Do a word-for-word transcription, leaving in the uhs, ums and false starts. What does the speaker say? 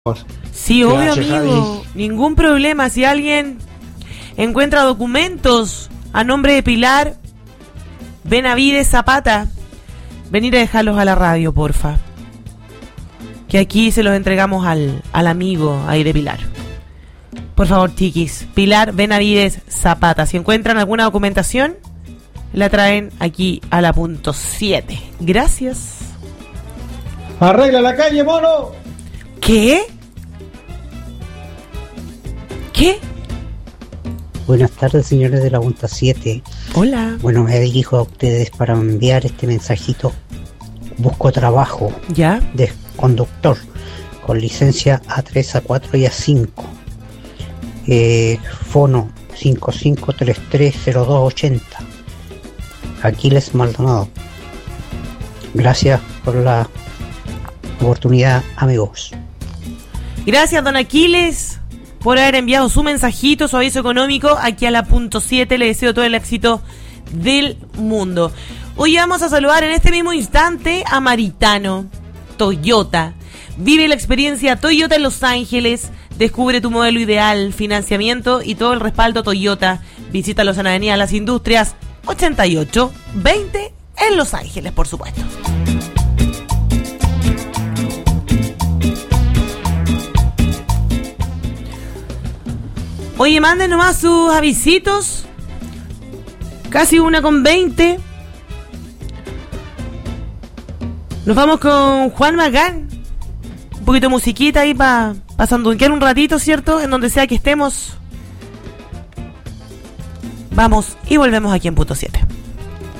Sí, obvio, Gracias, amigo. Javi. Ningún problema. Si alguien encuentra documentos a nombre de Pilar Benavides Zapata, venir a dejarlos a la radio, porfa. Que aquí se los entregamos al, al amigo ahí de Pilar. Por favor, chiquis. Pilar Benavides Zapata. Si encuentran alguna documentación, la traen aquí a la punto siete. Gracias. Arregla la calle, mono. ¿Qué? ¿Qué? Buenas tardes, señores de la Punta siete. Hola. Bueno, me dirijo a ustedes para enviar este mensajito. Busco trabajo ¿Ya? de conductor con licencia A tres, A cuatro y A cinco. Eh, fono cinco cinco tres tres cero dos ocho cero. Aquiles Maldonado. Gracias por la oportunidad, amigos. Gracias, don Aquiles, por haber enviado su mensajito, su aviso económico aquí a la punto siete. Le deseo todo el éxito del mundo. Hoy vamos a saludar en este mismo instante a Maritano Toyota. Vive la experiencia Toyota en Los Ángeles. Descubre tu modelo ideal, financiamiento y todo el respaldo Toyota. Visítalos en Avenida Las Industrias ochenta y ocho veinte en Los Ángeles, por supuesto. Oye, manden nomás sus avisitos. Casi una con veinte. Nos vamos con Juan Magán. Un poquito de musiquita ahí para pa sandunquear un ratito, ¿cierto? En donde sea que estemos. Vamos y volvemos aquí en punto siete.